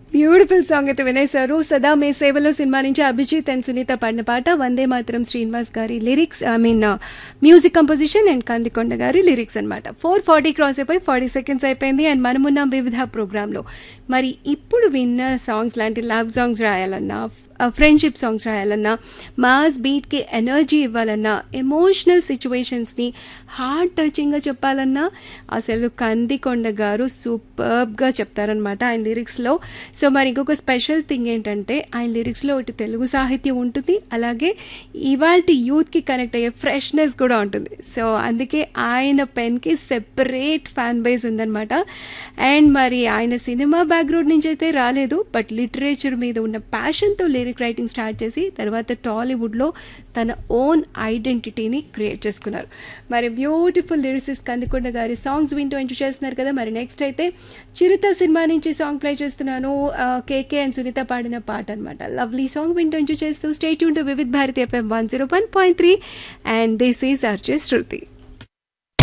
Beautiful song అయితే వినేశారు. 'సదా మే సేవలో' సినిమా నుంచి అభిజిత్ అండ్ సునీత పాడిన పాట. 'వందే మాతరం' శ్రీనివాస్ గారి lyrics, music composition and Kandikonda గారి లిరిక్స్ అనమాట. 4:40 క్రాస్ అయిపోయి 40 సెకండ్స్ అయిపోయింది. అండ్ మనమున్నాం వివిధ ప్రోగ్రాంలో. మరి ఇప్పుడు విన్న సాంగ్స్ లాంటి love songs రాయాలన్నా, friendship songs రాయాలన్నా, mass బీట్కి energy ఇవ్వాలన్నా, ఎమోషనల్ సిచ్యువేషన్స్ని హార్ట్ టచింగ్గా చెప్పాలన్నా అసలు కందికొండ గారు సూపర్బ్గా చెప్తారనమాట ఆయన లిరిక్స్లో. సో మరి ఇంకొక స్పెషల్ థింగ్ ఏంటంటే ఆయన లిరిక్స్లో ఒకటి తెలుగు సాహిత్యం ఉంటుంది, అలాగే ఇవాల్టి యూత్కి కనెక్ట్ అయ్యే ఫ్రెష్నెస్ కూడా ఉంటుంది. సో అందుకే ఆయన పెన్కి సెపరేట్ ఫ్యాన్ బేస్ ఉందన్నమాట. అండ్ మరి ఆయన సినిమా బ్యాక్గ్రౌండ్ నుంచి అయితే రాలేదు, బట్ లిటరేచర్ మీద ఉన్న ప్యాషన్తో లిరిక్ రైటింగ్ స్టార్ట్ చేసి తర్వాత టాలీవుడ్లో తన ఓన్ ఐడెంటిటీని క్రియేట్ చేసుకున్నారు. మరి బ్యూటిఫుల్ లిరిసిస్ట్ కందికొండ గారి సాంగ్స్ వింటూ ఎంజాయ్ చేస్తున్నారు కదా. మరి నెక్స్ట్ అయితే చిరుత సినిమా నుంచి సాంగ్ ప్లే చేస్తున్నాను. కేకే అండ్ సునీత పాడిన పాట అనమాట. లవ్లీ సాంగ్ వింటూ ఎంజాయ్ చేస్తూ stay tune to Vividh Bharati FM 101.3 and this is RJ Shruti.